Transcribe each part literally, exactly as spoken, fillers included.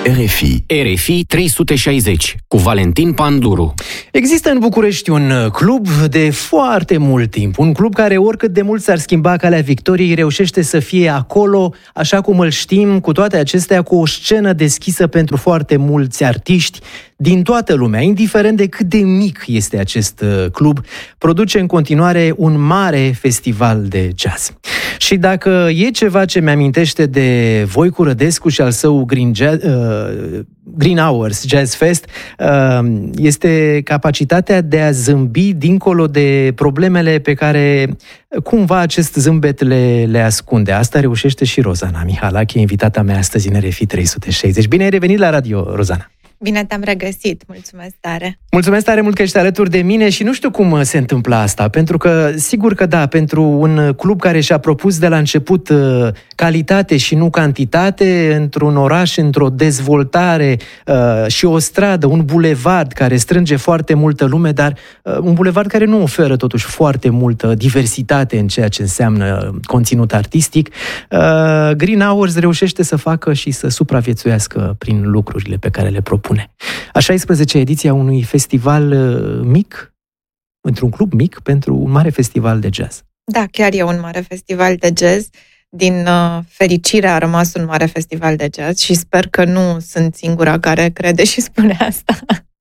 R F I. R F I trei sute șaizeci cu Valentin Panduru. Există în București un club de foarte mult timp, un club care oricât de mult s-ar schimba calea victoriei, reușește să fie acolo, așa cum îl știm, cu toate acestea, cu o scenă deschisă pentru foarte mulți artiști din toată lumea, indiferent de cât de mic este acest club, produce în continuare un mare festival de jazz. Și dacă e ceva ce mi-amintește de Voicu Rădescu și al său Green, jazz, uh, Green Hours Jazz Fest, uh, este capacitatea de a zâmbi dincolo de problemele pe care cumva acest zâmbet le, le ascunde. Asta reușește și Rozana Mihalache, invitata mea astăzi în R F I trei sute șaizeci. Bine ai revenit la radio, Rozana! Bine te-am regăsit, mulțumesc tare! Mulțumesc tare mult că ești alături de mine și nu știu cum se întâmplă asta, pentru că, sigur că da, pentru un club care și-a propus de la început calitate și nu cantitate, într-un oraș, într-o dezvoltare uh, și o stradă, un bulevard care strânge foarte multă lume, dar uh, un bulevard care nu oferă totuși foarte multă diversitate în ceea ce înseamnă conținut artistic, uh, Green Hours reușește să facă și să supraviețuiască prin lucrurile pe care le propune. A șaisprezecea ediție a unui festival mic, într-un club mic, pentru un mare festival de jazz. Da, chiar e un mare festival de jazz. Din uh, fericire a rămas un mare festival de jazz și sper că nu sunt singura care crede și spune asta.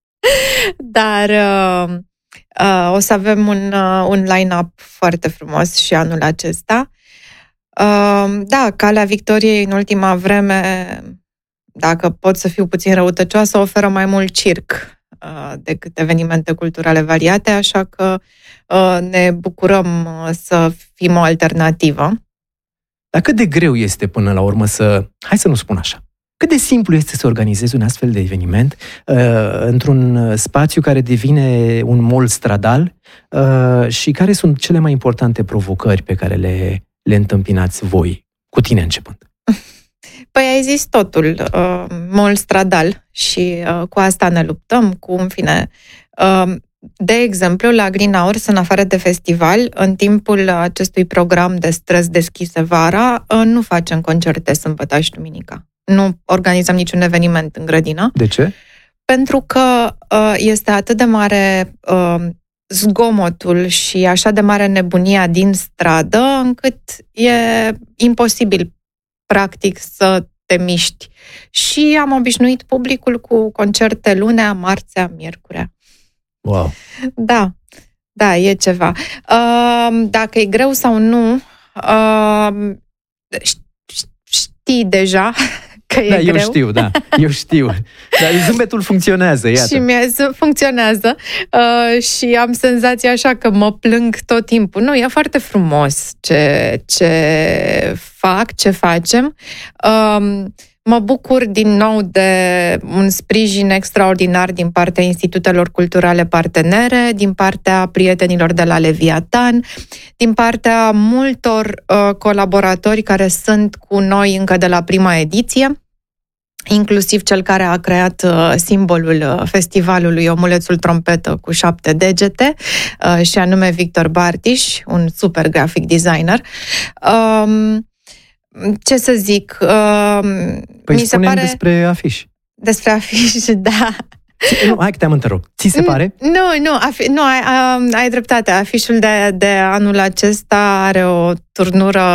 Dar uh, uh, o să avem un, uh, un line-up foarte frumos și anul acesta. Uh, da, calea victoriei în ultima vreme, dacă pot să fiu puțin răutăcioasă, oferă mai mult circ uh, decât evenimente culturale variate, așa că uh, ne bucurăm uh, să fim o alternativă. Dar cât de greu este până la urmă să, hai să nu spun așa, cât de simplu este să organizezi un astfel de eveniment uh, într-un spațiu care devine un mall stradal uh, și care sunt cele mai importante provocări pe care le, le întâmpinați voi, cu tine începând? Păi ai zis totul, uh, mall stradal și uh, cu asta ne luptăm, cu, în fine. Uh, de exemplu, la Green Hours, în afară de festival, în timpul acestui program de străzi deschise vara, uh, nu facem concerte sâmbătă și duminica. Nu organizăm niciun eveniment în grădină. De ce? Pentru că uh, este atât de mare uh, zgomotul și așa de mare nebunia din stradă, încât e imposibil practic să te miști. Și am obișnuit publicul cu concerte lunea, marțea, miercurea. Wow! Da, da, e ceva. Uh, dacă e greu sau nu, uh, știi deja că e da, greu. eu știu, da, eu știu. Dar zâmbetul funcționează, iată. Și mie funcționează uh, și am senzația așa că mă plâng tot timpul. Nu, e foarte frumos ce, ce fac, ce facem. Uh, mă bucur din nou de un sprijin extraordinar din partea institutelor culturale partenere, din partea prietenilor de la Leviatan, din partea multor uh, colaboratori care sunt cu noi încă de la prima ediție, inclusiv cel care a creat uh, simbolul uh, festivalului, omulețul trompetă cu șapte degete, uh, și anume Victor Bartiș, un super graphic designer. Um, ce să zic? Uh, păi mi se pare... despre afiș. Despre afiș, da. Nu, hai că te-am întrerupt. Ți se pare? Nu, nu, afi... nu ai, ai dreptate. Afișul de, de anul acesta are o turnură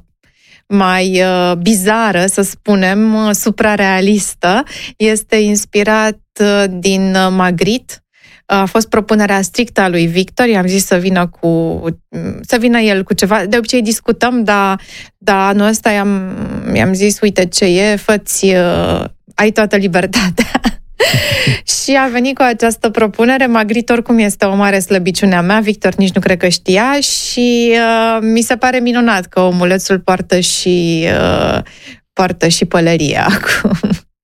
mai uh, bizară, să spunem, uh, suprarealistă. Este inspirat uh, din uh, Magritte. Uh, a fost propunerea strictă a lui Victor. I-am zis să vină cu să vină el cu ceva. De obicei discutăm, dar, dar anul ăsta i-am, i-am zis, uite ce e, fă-ți, uh, ai toată libertatea. Și a venit cu această propunere. Magritte oricum este o mare slăbiciune a mea, Victor nici nu cred că știa și uh, mi se pare minunat că omulețul poartă și uh, poartă și pălăria acum.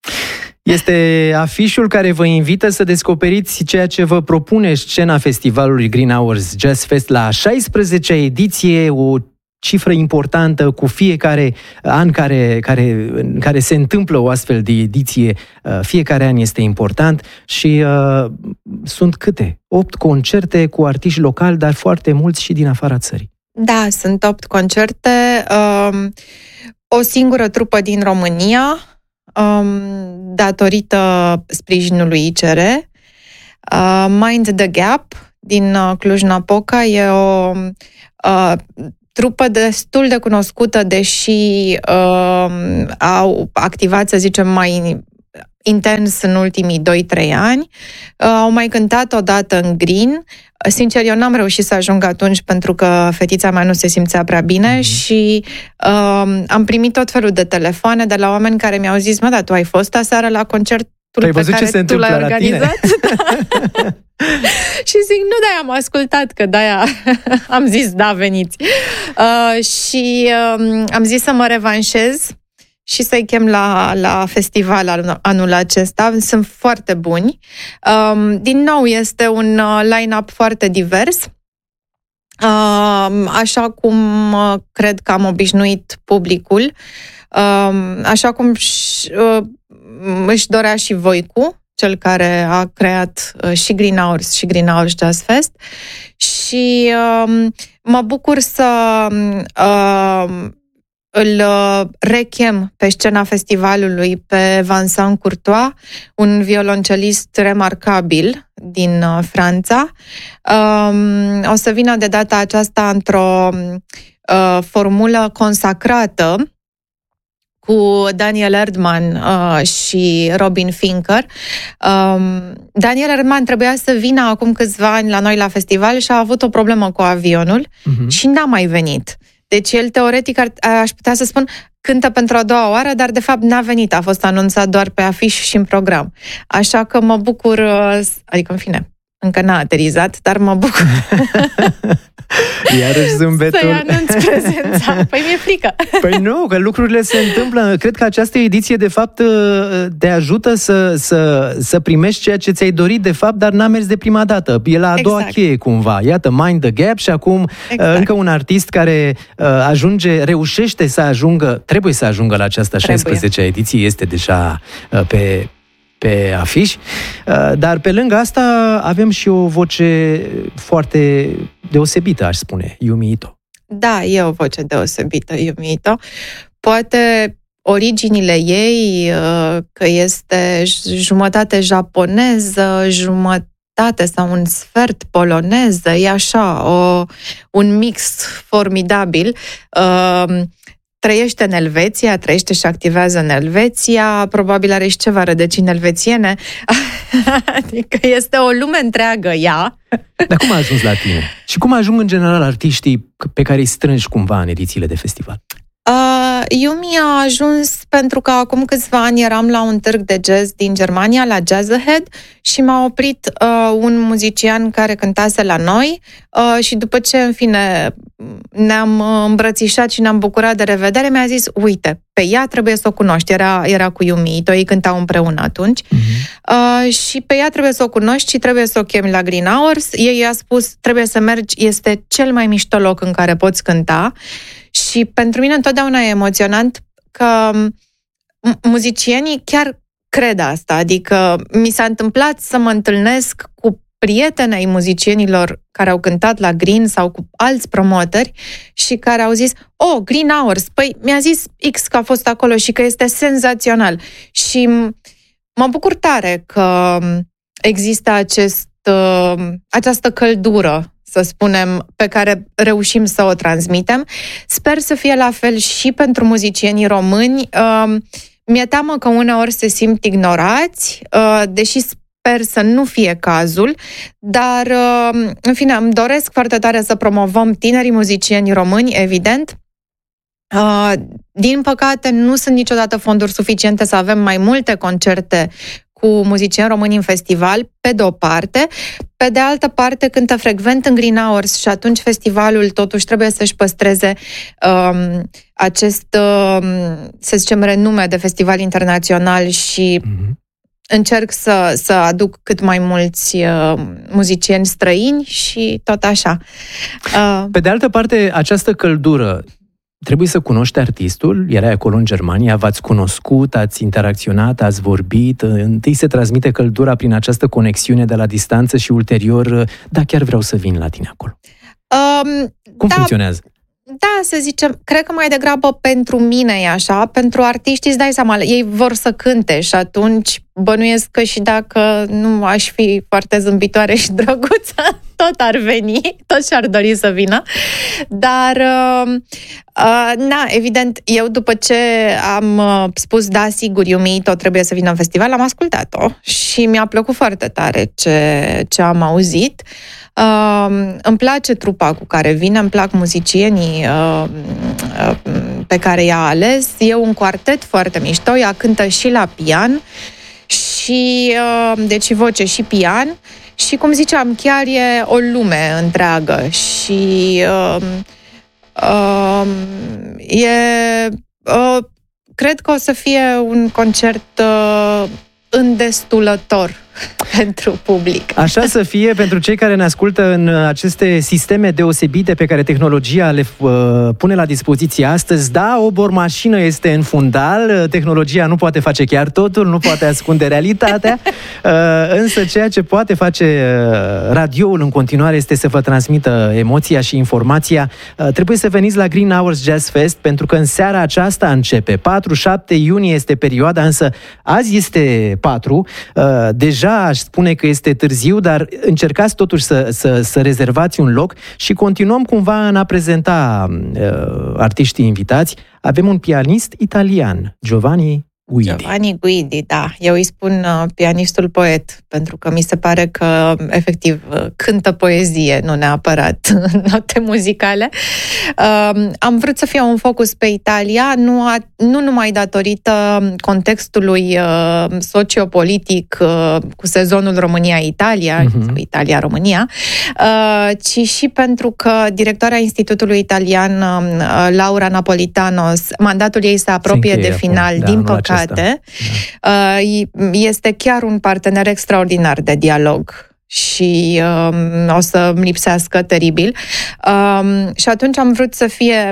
Este afișul care vă invită să descoperiți ceea ce vă propune scena festivalului Green Hours Jazz Fest la a șaisprezecea ediție, o cifră importantă cu fiecare an care, care, în care se întâmplă o astfel de ediție. Fiecare an este important și uh, sunt câte? Opt concerte cu artiști locali, dar foarte mulți și din afara țării. Da, sunt opt concerte. Uh, o singură trupă din România, um, datorită sprijinului I C R. Uh, Mind the Gap din uh, Cluj-Napoca e o uh, trupă destul de cunoscută, deși uh, au activat, să zicem, mai intens în ultimii doi trei ani. Uh, au mai cântat odată în Green. Sincer, eu n-am reușit să ajung atunci pentru că fetița mea nu se simțea prea bine mm-hmm. și uh, am primit tot felul de telefoane de la oameni care mi-au zis: mă, da, tu ai fost aseară la concertul pe care tu l-ai organizat? Și zic, nu, de-aia am ascultat, că de-aia am zis, da, veniți. Uh, și uh, am zis să mă revanșez și să-i chem la, la festival anul acesta. Sunt foarte buni. Uh, din nou, este un line-up foarte divers. Uh, așa cum uh, cred că am obișnuit publicul, uh, așa cum și, uh, își dorea și Voicu, cel care a creat uh, și Green Hours și Green Hours Jazz Fest. Și uh, mă bucur să uh, îl rechem pe scena festivalului pe Vincent Courtois, un violoncelist remarcabil din uh, Franța. Um, o să vină de data aceasta într-o uh, formulă consacrată cu Daniel Erdmann uh, și Robin Finker. Um, Daniel Erdmann trebuia să vină acum câțiva ani la noi la festival și a avut o problemă cu avionul uh-huh. și n-a mai venit. Deci el, teoretic, ar, aș putea să spun, cântă pentru a doua oară, dar de fapt n-a venit, a fost anunțat doar pe afiș și în program. Așa că mă bucur, adică în fine, încă n-a aterizat, dar mă bucur. Iarăși zâmbetul. Să-i anunț prezența. Păi mi-e frică. Păi nu, că lucrurile se întâmplă. Cred că această ediție, de fapt, te ajută să, să, să primești ceea ce ți-ai dorit, de fapt, dar n-a mers de prima dată. E la a doua exact. cheie, cumva. Iată, Mind the Gap și acum exact. încă un artist care ajunge, reușește să ajungă, trebuie să ajungă la această a șaisprezecea ediție, este deja pe... pe afiș, dar pe lângă asta avem și o voce foarte deosebită, aș spune, Yumi Ito. Da, e o voce deosebită, Yumi Ito. Poate originile ei, că este jumătate japoneză, jumătate sau un sfert poloneză, e așa, o, un mix formidabil. Trăiește în Elveția, trăiește și activează în Elveția, probabil are și ceva rădăcini elvețiene, adică este o lume întreagă ea. Dar cum a ajuns la tine? Și cum ajung în general artiștii pe care îi strângi cumva în edițiile de festival? Uh, Yumi a ajuns pentru că acum câțiva ani eram la un târg de jazz din Germania, la Jazz Ahead, și m-a oprit uh, un muzician care cântase la noi uh, și după ce, în fine, ne-am îmbrățișat și ne-am bucurat de revedere, mi-a zis, uite, pe ea trebuie să o cunoști. Era, era cu Yumi Ito, ei cântau împreună atunci. Uh-huh. Uh, și pe ea trebuie să o cunoști și trebuie să o chemi la Green Hours. Ei i-a spus, trebuie să mergi, este cel mai mișto loc în care poți cânta. Și pentru mine întotdeauna e emoționant că muzicienii chiar cred asta. Adică mi s-a întâmplat să mă întâlnesc cu prieteni ai muzicienilor care au cântat la Green sau cu alți promoteri și care au zis, oh, Green Hours, păi mi-a zis X că a fost acolo și că este senzațional. Și mă bucur tare că există acest, această căldură, să spunem, pe care reușim să o transmitem. Sper să fie la fel și pentru muzicienii români. Mi-e teamă că uneori se simt ignorați, deși sper să nu fie cazul, dar, în fine, îmi doresc foarte tare să promovăm tinerii muzicieni români, evident. Din păcate, nu sunt niciodată fonduri suficiente să avem mai multe concerte cu muzicieni români în festival, pe de o parte. Pe de altă parte, cântă frecvent în Green Hours și atunci festivalul totuși trebuie să-și păstreze um, acest, um, să zicem, renume de festival internațional și mm-hmm. încerc să, să aduc cât mai mulți uh, muzicieni străini și tot așa. Uh, pe de altă parte, această căldură, trebuie să cunoști artistul, erai acolo în Germania, v-ați cunoscut, ați interacționat, ați vorbit, întâi se transmite căldura prin această conexiune de la distanță și ulterior, da, chiar vreau să vin la tine acolo. Um, Cum da, funcționează? Da, să zicem, cred că mai degrabă pentru mine e așa, pentru artiști îți dai seama, ei vor să cânte și atunci bănuiesc că și dacă nu aș fi foarte zâmbitoare și drăguță, tot ar veni, tot și-ar dori să vină. Dar, uh, uh, na, evident, eu după ce am uh, spus, da, sigur, Yumi, tot trebuie să vină în festival, am ascultat-o și mi-a plăcut foarte tare ce, ce am auzit. Uh, îmi place trupa cu care vine, îmi plac muzicienii uh, uh, pe care i-a ales. E un quartet foarte mișto, ea cântă și la pian, și, uh, deci voce și pian, și cum ziceam, chiar e o lume întreagă și uh, uh, e, uh, cred că o să fie un concert uh, îndestulător pentru public. Așa să fie pentru cei care ne ascultă în aceste sisteme deosebite pe care tehnologia le uh, pune la dispoziție astăzi. Da, o bormașină este în fundal, tehnologia nu poate face chiar totul, nu poate ascunde realitatea, uh, însă ceea ce poate face uh, radioul în continuare este să vă transmită emoția și informația. Uh, trebuie să veniți la Green Hours Jazz Fest, pentru că în seara aceasta începe. patru șapte iunie este perioada, însă azi este patru, uh, deja Deja aș spune că este târziu, dar încercați totuși să, să, să rezervați un loc și continuăm cumva în a prezenta uh, artiștii invitați. Avem un pianist italian, Giovanni Guidi. Giovanni Guidi, da. Eu îi spun uh, pianistul poet, pentru că mi se pare că, efectiv, uh, cântă poezie, nu neapărat note muzicale. Uh, am vrut să fie un focus pe Italia, nu, a, nu numai datorită contextului uh, sociopolitic uh, cu sezonul România-Italia, uh-huh. sau Italia-România, uh, ci și pentru că directoarea Institutului Italian, uh, Laura Napolitano, mandatul ei se apropie de final, da, din păcate. Da. Este chiar un partener extraordinar de dialog și um, o să-mi lipsească teribil. Um, și atunci am vrut să fie,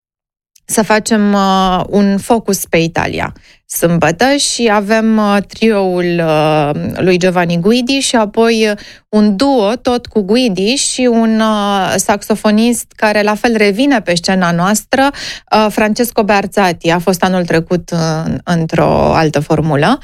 să facem uh, un focus pe Italia sâmbătă și avem uh, trioul uh, lui Giovanni Guidi și apoi uh, un duo tot cu Guidi și un uh, saxofonist care la fel revine pe scena noastră, uh, Francesco Bearzati, a fost anul trecut uh, într-o altă formulă.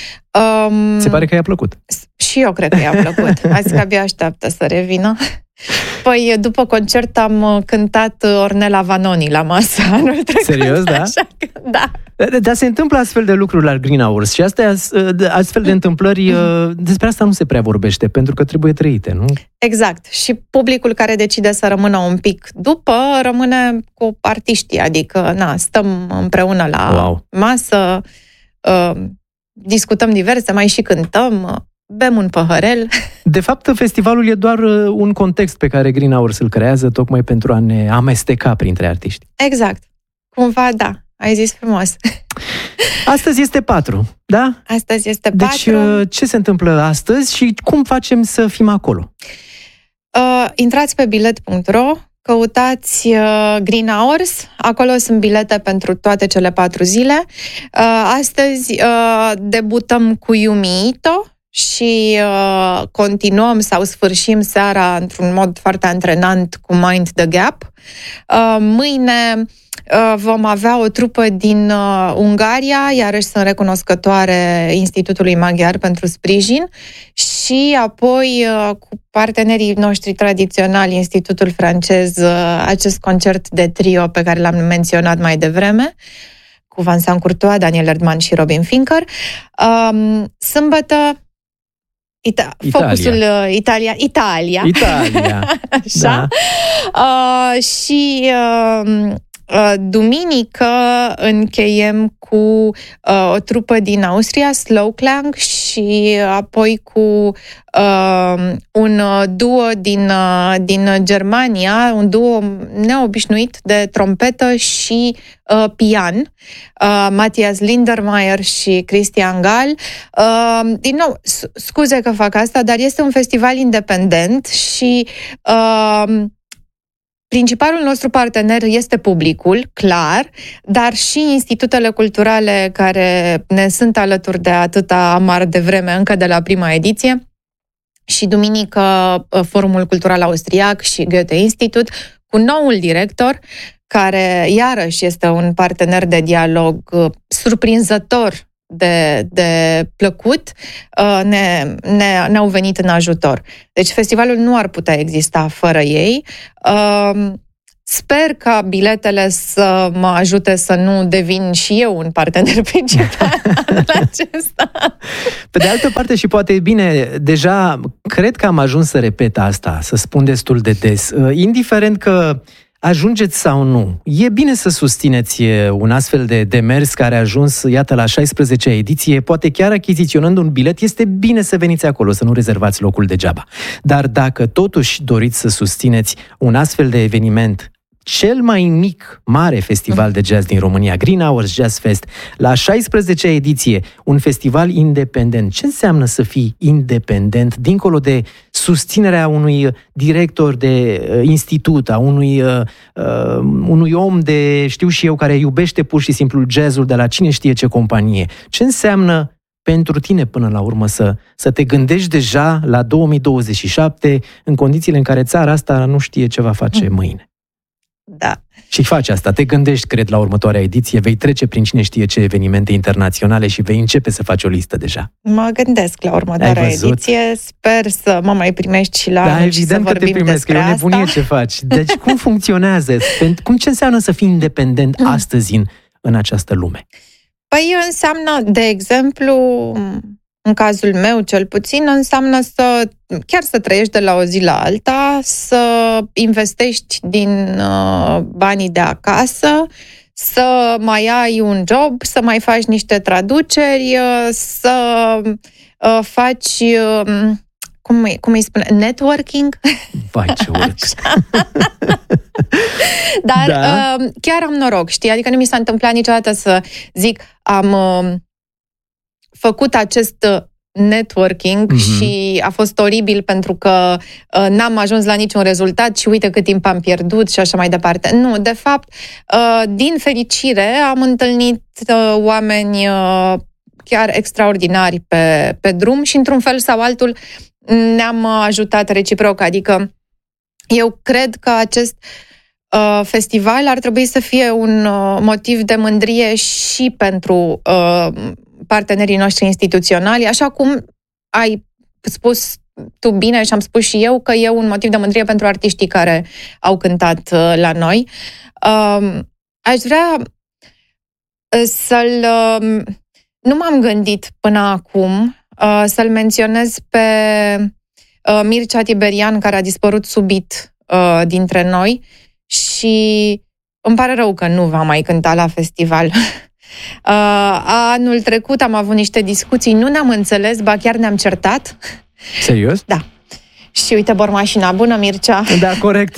Um, Se pare că i-a plăcut. Și eu cred că i-a plăcut. Azi că abia așteaptă să revină. Păi, după concert am cântat Ornella Vanoni la masă anul trecut. Serios, da? Așa că, da. Dar se întâmplă astfel de lucruri la Green Hours și astea, astfel de întâmplări, despre asta nu se prea vorbește, pentru că trebuie trăite, nu? Exact. Și publicul care decide să rămână un pic după, rămâne cu artiștii, adică, na, stăm împreună la wow. masă, uh, discutăm diverse, mai și cântăm, bem un păhărel. De fapt, festivalul e doar un context pe care Green Hours îl creează, tocmai pentru a ne amesteca printre artiști. Exact. Cumva, da. Ai zis frumos. Astăzi este patru, da? Astăzi este deci, patru. Deci, ce se întâmplă astăzi și cum facem să fim acolo? Uh, intrați pe bilet punct ro, căutați uh, Green Hours, acolo sunt bilete pentru toate cele patru zile. Uh, astăzi uh, debutăm cu Yumi Ito și uh, continuăm sau sfârșim seara într-un mod foarte antrenant cu Mind the Gap. Uh, mâine uh, vom avea o trupă din uh, Ungaria, iarăși sunt recunoscătoare Institutului Maghiar pentru sprijin, și apoi uh, cu partenerii noștri tradiționali, Institutul francez, uh, acest concert de trio pe care l-am menționat mai devreme, cu Vincent Courtois, Daniel Erdmann și Robin Finker. Uh, sâmbătă Ita- Italia. Focusul uh, Italia. Italia. Italia. Așa. Da. Uh, și uh, uh, duminică încheiem cu uh, o trupă din Austria, Slow Clang, și apoi cu uh, un duo din, uh, din Germania, un duo neobișnuit de trompetă și uh, pian, uh, Matthias Lindermeyer și Christian Gall. Uh, din nou, scuze că fac asta, dar este un festival independent și uh, principalul nostru partener este publicul, clar, dar și institutele culturale care ne sunt alături de atâta amar de vreme, încă de la prima ediție. Și duminică Forumul Cultural Austriac și Goethe Institut, cu noul director, care iarăși este un partener de dialog surprinzător de, de plăcut, ne, ne, ne-au venit în ajutor. Deci festivalul nu ar putea exista fără ei. Sper ca biletele să mă ajute să nu devin și eu un partener principal la acesta. Pe de altă parte, și poate bine, deja cred că am ajuns să repet asta, să spun destul de des. Indiferent că ajungeți sau nu, e bine să susțineți un astfel de demers care a ajuns, iată, la șaisprezecea ediție, poate chiar achiziționând un bilet, este bine să veniți acolo, să nu rezervați locul degeaba. Dar dacă totuși doriți să susțineți un astfel de eveniment, cel mai mic, mare festival de jazz din România, Green Hours Jazz Fest, la șaisprezecea ediție, un festival independent. Ce înseamnă să fii independent, dincolo de susținerea unui director de uh, institut, a unui, uh, uh, unui om de, știu și eu, care iubește pur și simplu jazzul de la cine știe ce companie? Ce înseamnă pentru tine până la urmă să, să te gândești deja la două mii douăzeci și șapte, în condițiile în care țara asta nu știe ce va face mâine? Da. Și faci asta, te gândești, cred, la următoarea ediție, vei trece prin cine știe ce evenimente internaționale și vei începe să faci o listă deja. Mă gândesc la următoarea ediție, sper să mă mai primești și la da, anul și să vorbim despre asta. Da, evident că te primesc, că e o nebunie ce faci. Deci cum funcționează? Cum ce înseamnă să fii independent astăzi în, în această lume? Păi înseamnă, de exemplu, în cazul meu cel puțin, înseamnă să chiar să trăiești de la o zi la alta, să investești din uh, banii de acasă, să mai ai un job, să mai faci niște traduceri, uh, să uh, faci, uh, cum, cum îi spune, networking? Vai, ce urât! Dar da. uh, chiar am noroc, știi? Adică nu mi s-a întâmplat niciodată să zic, am... Uh, făcut acest networking mm-hmm. și a fost oribil pentru că uh, n-am ajuns la niciun rezultat și uite cât timp am pierdut și așa mai departe. Nu, de fapt, uh, din fericire am întâlnit uh, oameni uh, chiar extraordinari pe, pe drum și într-un fel sau altul ne-am ajutat reciproc. Adică eu cred că acest uh, festival ar trebui să fie un uh, motiv de mândrie și pentru uh, partenerii noștri instituționali, așa cum ai spus tu bine și am spus și eu că e un motiv de mândrie pentru artiștii care au cântat la noi. Aș vrea să-l... Nu m-am gândit până acum să-l menționez pe Mircea Tiberian, care a dispărut subit dintre noi și îmi pare rău că nu va mai cânta la festival. Uh, anul trecut am avut niște discuții, nu ne-am înțeles, ba chiar ne-am certat. Serios? Da. Și uite, bormașina bună, Mircea. Da, corect.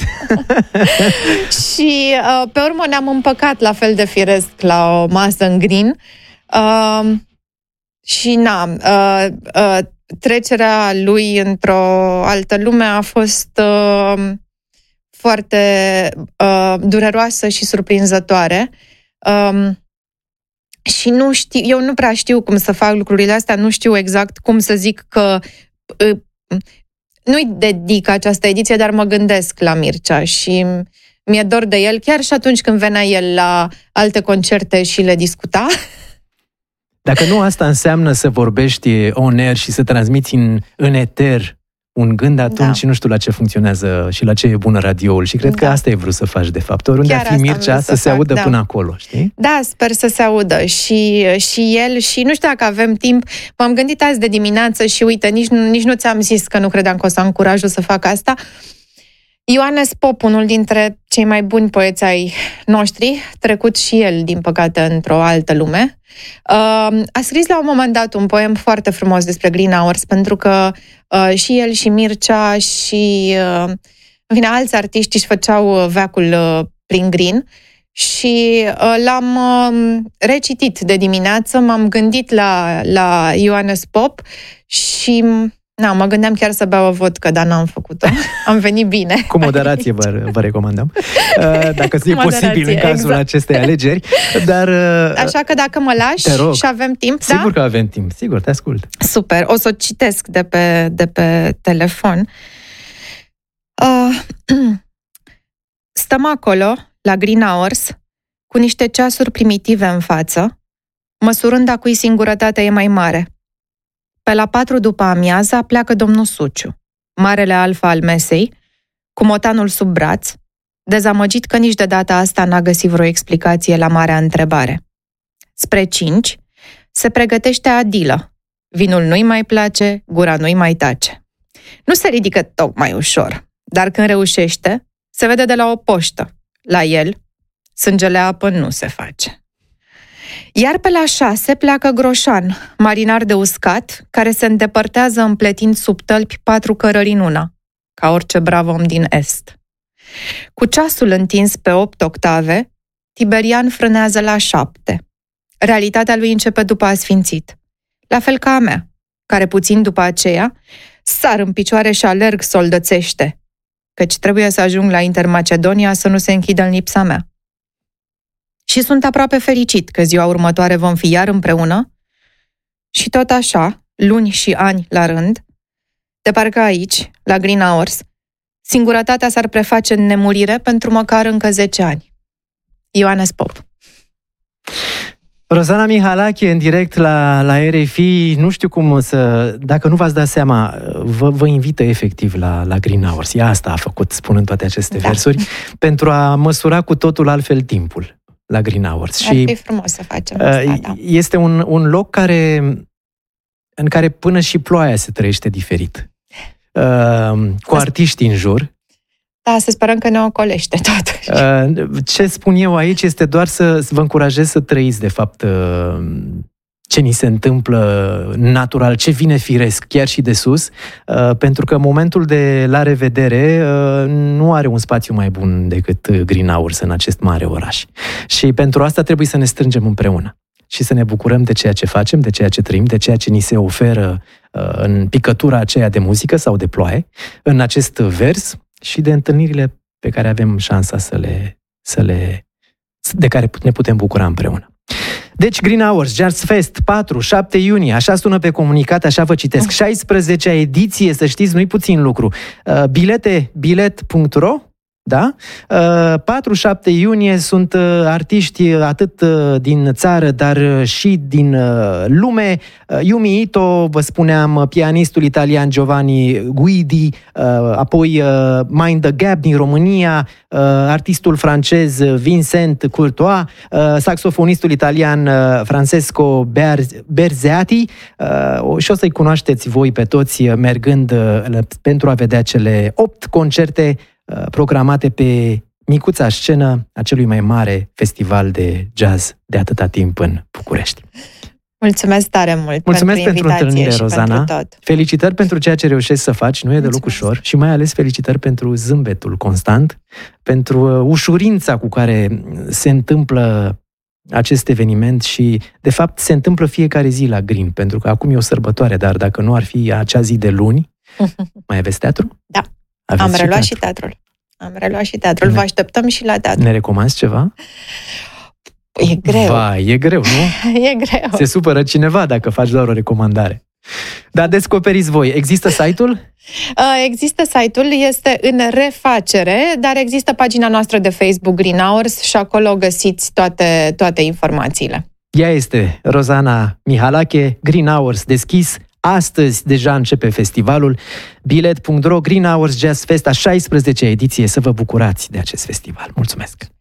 Și uh, pe urmă ne-am împăcat la fel de firesc la o masă în Green. Uh, și na, uh, uh, trecerea lui într-o altă lume a fost uh, foarte uh, dureroasă și surprinzătoare. Uh, Și nu știu, eu nu prea știu cum să fac lucrurile astea, nu știu exact cum să zic că uh, nu-i dedic această ediție, dar mă gândesc la Mircea și mi-e dor de el, chiar și atunci când venea el la alte concerte și le discuta. Dacă nu asta înseamnă să vorbești on air și să transmiți în, în eter un gând, atunci da. Nu știu la ce funcționează și la ce e bună radioul. Și cred da. Că asta ai vrut să faci, de fapt. Oriunde ar fi Mircea, să, să se fac, audă da. Până acolo, știi? Da, sper să se audă. Și, și el, și nu știu dacă avem timp. M-am gândit azi de dimineață și uite, nici, nici nu ți-am zis că nu credeam că o să am curajul să fac asta. Ioanes Pop, unul dintre cei mai buni poeți ai noștri, trecut și el, din păcate, într-o altă lume, a scris la un moment dat un poem foarte frumos despre Green Hours, pentru că și el și Mircea și în fine, alți artiști își făceau veacul prin Green și l-am recitit de dimineață, m-am gândit la, la Ioanes Pop și... Na, mă gândeam chiar să beau o vodcă, dar n-am făcut-o. Am venit bine. Cu moderație vă, vă recomandăm. Dacă e posibil în cazul exact. Acestei alegeri. Dar, așa că dacă mă lași și avem timp, sigur da? Că avem timp, sigur, te ascult. Super, o să o citesc de pe, de pe telefon. Uh, Stăm acolo, la Green Hours, cu niște ceasuri primitive în față, măsurând a cui singurătatea e mai mare. Pe la patru după amiaza pleacă domnul Suciu, marele alfa al mesei, cu motanul sub braț, dezamăgit că nici de data asta n-a găsit vreo explicație la marea întrebare. Spre cinci se pregătește Adilă. Vinul nu-i mai place, gura nu-i mai tace. Nu se ridică tocmai ușor, dar când reușește, se vede de la o poștă. La el, sângele apă nu se face. Iar pe la șase pleacă Groșan, marinar de uscat, care se îndepărtează împletind sub tălpi patru cărări în una, ca orice brav om din Est. Cu ceasul întins pe opt octave, Tiberian frânează la șapte. Realitatea lui începe după asfințit, la fel ca a mea, care puțin după aceea sar în picioare și alerg soldățește, căci trebuie să ajung la Intermacedonia să nu se închidă în lipsa mea. Și sunt aproape fericit că ziua următoare vom fi iar împreună și tot așa, luni și ani la rând, de parcă aici, la Green Hours, singurătatea s-ar preface în nemurire pentru măcar încă zece ani. Ioanes Pop. Rozana Mihalache, în direct la, la R F I, nu știu cum să... Dacă nu v-ați dat seama, vă, vă invită efectiv la, la Green Hours. Ea asta a făcut, spunând toate aceste da. versuri, pentru a măsura cu totul altfel timpul la Green Hours. Ar și fi frumos să facem asta, da. Este un, un loc care, în care până și ploaia se trăiește diferit. Uh, cu artiști în jur. Da, să sperăm că ne ocolește totuși. Ce spun eu aici este doar să, să vă încurajez să trăiți, de fapt, ce ni se întâmplă natural, ce vine firesc, chiar și de sus, pentru că momentul de la revedere nu are un spațiu mai bun decât Green Hours în acest mare oraș. Și pentru asta trebuie să ne strângem împreună și să ne bucurăm de ceea ce facem, de ceea ce trăim, de ceea ce ni se oferă în picătura aceea de muzică sau de ploaie, în acest vers, și de întâlnirile pe care avem șansa să le, să le, de care ne putem bucura împreună. Deci, Green Hours, Jazz Fest, patru șapte iunie, așa sună pe comunicat, așa vă citesc. șaisprezecea ediție, să știți, nu-i puțin lucru. Bilete, bilet punct ro, da? patru șapte iunie sunt artiști atât din țară, dar și din lume. Yumi Ito, vă spuneam, pianistul italian Giovanni Guidi, apoi Mind the Gap din România, artistul francez Vincent Courtois, saxofonistul italian Francesco Berzeati, și o să-i cunoașteți voi pe toți mergând pentru a vedea cele opt concerte programate pe micuța scenă a celui mai mare festival de jazz de atâta timp în București. Mulțumesc tare mult. Mulțumesc pentru, pentru întâlnire, Rozana. Pentru felicitări pentru ceea ce reușești să faci, nu e deloc ușor, și mai ales felicitări pentru zâmbetul constant, pentru ușurința cu care se întâmplă acest eveniment și, de fapt, se întâmplă fiecare zi la Green, pentru că acum e o sărbătoare, dar dacă nu ar fi acea zi de luni, mai aveți teatru? Da. Aveți Am reluat și și teatrul. Am reluat și teatrul. Vă așteptăm și la teatru. Ne recomanzi ceva? E greu. Vai, e greu, nu? E greu. Se supără cineva dacă faci doar o recomandare. Dar descoperiți voi. Există site-ul? Există site-ul, este în refacere, dar există pagina noastră de Facebook Green Hours și acolo găsiți toate, toate informațiile. Ea este Rozana Mihalache, Green Hours deschis. Astăzi deja începe festivalul. bilet punct ro, Green Hours Jazz Fest, a șaisprezecea ediție. Să vă bucurați de acest festival. Mulțumesc!